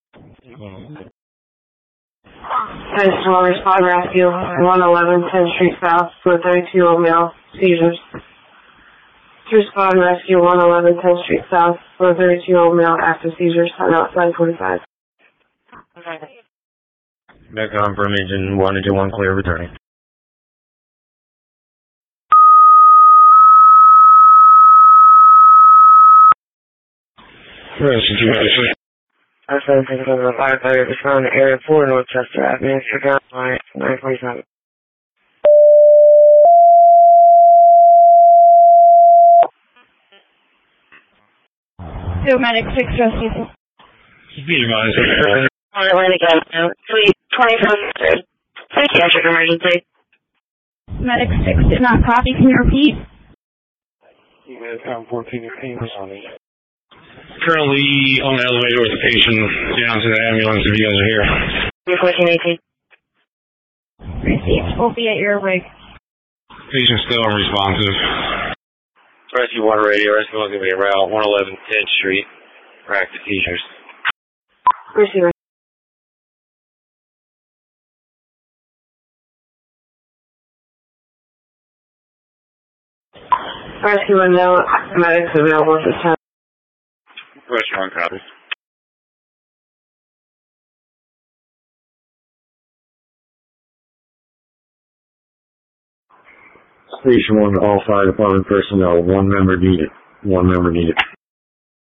10 respond rescue 111 10th Street South for 32-year-old male seizures. Respond rescue 111 10th Street South for 32-year-old male active seizures on outside 45. Back on from engine 1 into 1 clear returning. I've been thinking of a firefighter to respond to Area 4 Northchester Avenue, Chicago, 947. Medic 6 rescue. Be advised. On Atlantic Avenue, Suite 2100. Psychiatric emergency. Medic 6 did not copy. Can you repeat? Pound 14 responding. Currently on the elevator with the patient down to the ambulance if you guys are here. 1418. Received. We'll be at your rig. Patient still unresponsive. Rescue 1 radio. Rescue 1's going to be around 111 10th Street for active seizures. Receiver. Rescue 1, no medics available at this time. Rescue 1 copies. Station 1 to all fire department personnel. 1 member needed. 1 member needed.